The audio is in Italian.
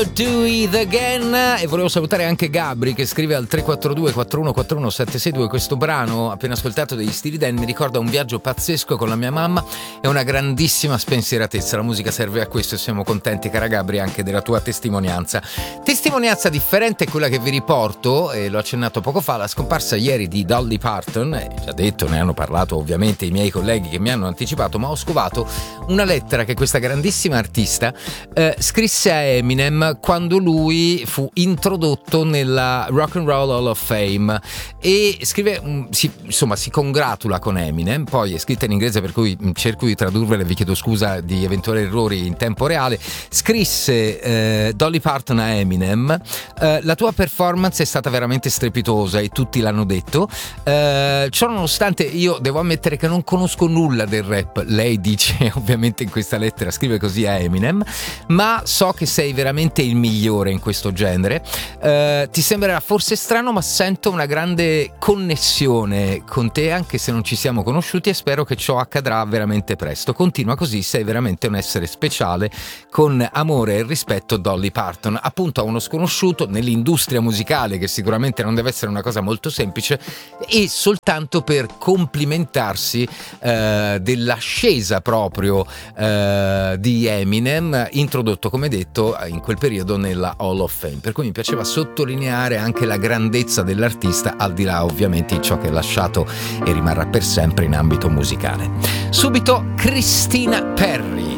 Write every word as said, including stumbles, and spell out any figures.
Do It Again. E volevo salutare anche Gabri che scrive al tre quattro due quattro uno quattro uno sette sei due: questo brano appena ascoltato degli Steely Dan mi ricorda un viaggio pazzesco con la mia mamma e una grandissima spensieratezza. La musica serve a questo e siamo contenti, cara Gabri, anche della tua testimonianza. Testimonianza differente è quella che vi riporto, e l'ho accennato poco fa, la scomparsa ieri di Dolly Parton. eh, già detto, ne hanno parlato ovviamente i miei colleghi che mi hanno anticipato, ma ho scovato una lettera che questa grandissima artista eh, scrisse a Eminem quando lui fu introdotto nella Rock and Roll Hall of Fame, e scrive, si, insomma si congratula con Eminem. Poi è scritta in inglese, per cui cerco di tradurvela e vi chiedo scusa di eventuali errori in tempo reale. Scrisse eh, Dolly Parton a Eminem: eh, la tua performance è stata veramente strepitosa e tutti l'hanno detto, eh, ciò nonostante io devo ammettere che non conosco nulla del rap. Lei dice ovviamente in questa lettera, scrive così a Eminem: ma so che sei veramente il migliore in questo genere. Uh, ti sembrerà forse strano, ma sento una grande connessione con te, anche se non ci siamo conosciuti, e spero che ciò accadrà veramente presto. Continua così, sei veramente un essere speciale. Con amore e rispetto, Dolly Parton. Appunto a uno sconosciuto nell'industria musicale, che sicuramente non deve essere una cosa molto semplice, e soltanto per complimentarsi uh, dell'ascesa proprio uh, di Eminem, introdotto, come detto, in quel periodo nella Hall of Fame, per cui mi piaceva sottolineare anche la grandezza dell'artista, al di là ovviamente di ciò che ha lasciato e rimarrà per sempre in ambito musicale. Subito Christina Perri.